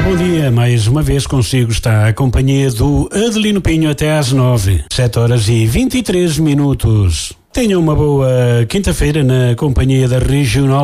bom dia. Mais uma vez consigo está a companhia do Adelino Pinho até às 9, 7h23. Tenha uma boa quinta-feira na companhia da Regional